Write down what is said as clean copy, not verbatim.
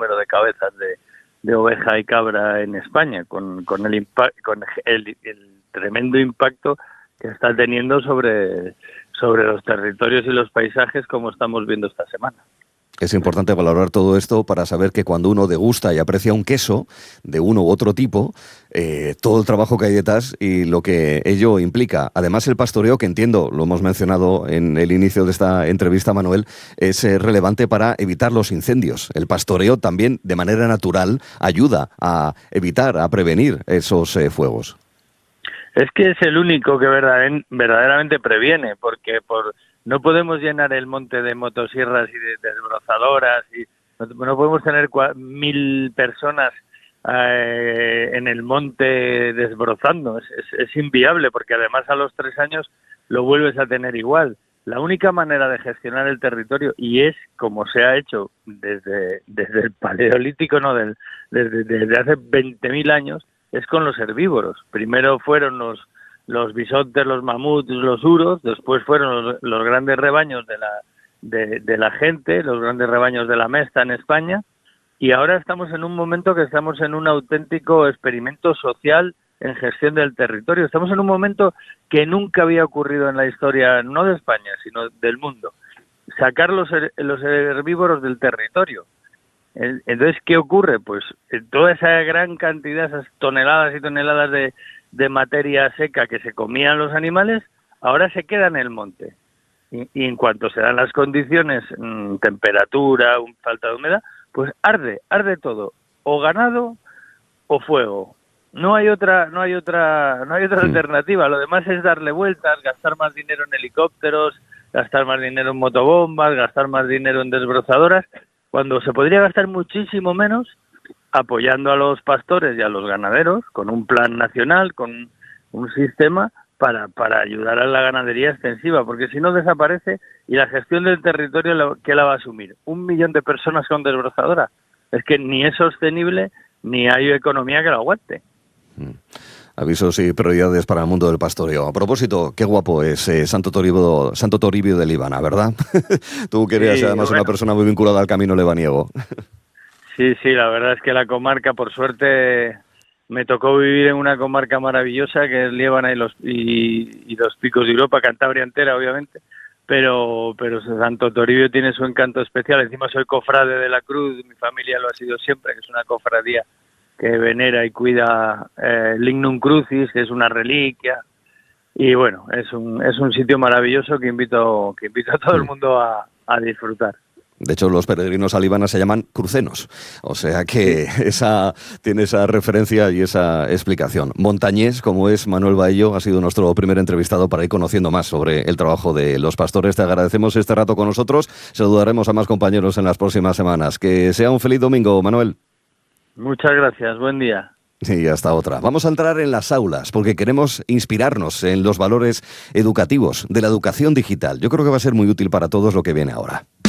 número de cabezas de oveja y cabra en España, con el tremendo impacto que está teniendo sobre los territorios y los paisajes, como estamos viendo esta semana. Es importante valorar todo esto para saber que cuando uno degusta y aprecia un queso de uno u otro tipo, todo el trabajo que hay detrás y lo que ello implica. Además, el pastoreo, que entiendo, lo hemos mencionado en el inicio de esta entrevista, Manuel, es relevante para evitar los incendios. El pastoreo también, de manera natural, ayuda a evitar, a prevenir esos fuegos. Es que es el único que verdaderamente previene, porque no podemos llenar el monte de motosierras y de desbrozadoras, y no podemos tener 1.000 personas en el monte desbrozando. Es inviable, porque además a los 3 años lo vuelves a tener igual. La única manera de gestionar el territorio, y es como se ha hecho desde el Paleolítico, desde hace 20.000 años, es con los herbívoros. Primero fueron los bisontes, los mamuts, los uros, después fueron los grandes rebaños de la gente, los grandes rebaños de la mesta en España, y ahora estamos en un momento que estamos en un auténtico experimento social en gestión del territorio. Estamos en un momento que nunca había ocurrido en la historia, no de España, sino del mundo. Sacar los herbívoros del territorio. Entonces, ¿qué ocurre? Pues toda esa gran cantidad, esas toneladas y toneladas de materia seca que se comían los animales, ahora se queda en el monte. Y en cuanto se dan las condiciones, temperatura, falta de humedad, pues arde todo, o ganado o fuego. No hay otra alternativa. Lo demás es darle vueltas, gastar más dinero en helicópteros, gastar más dinero en motobombas, gastar más dinero en desbrozadoras, cuando se podría gastar muchísimo menos apoyando a los pastores y a los ganaderos con un plan nacional, con un sistema para ayudar a la ganadería extensiva, porque si no desaparece. Y la gestión del territorio, ¿qué la va a asumir? 1 millón de personas con desbrozadora. Es que ni es sostenible ni hay economía que lo aguante. Avisos y prioridades para el mundo del pastoreo. A propósito, qué guapo es Santo Toribio de Líbana, ¿verdad? Tú que eres además una persona muy vinculada al camino lebaniego. Sí, la verdad es que la comarca, por suerte, me tocó vivir en una comarca maravillosa que es Líbana y los picos de Europa, Cantabria entera, obviamente, pero Santo Toribio tiene su encanto especial. Encima soy cofrade de la Cruz, mi familia lo ha sido siempre, que es una cofradía que venera y cuida Lignum Crucis, que es una reliquia, y bueno, es un sitio maravilloso que invito a todo el mundo a disfrutar. De hecho, los peregrinos a Líbana se llaman crucenos, o sea que tiene esa referencia y esa explicación. Montañés, como es Manuel Baello, ha sido nuestro primer entrevistado para ir conociendo más sobre el trabajo de los pastores. Te agradecemos este rato con nosotros, saludaremos a más compañeros en las próximas semanas. Que sea un feliz domingo, Manuel. Muchas gracias, buen día. Y hasta otra. Vamos a entrar en las aulas porque queremos inspirarnos en los valores educativos de la educación digital. Yo creo que va a ser muy útil para todos lo que viene ahora.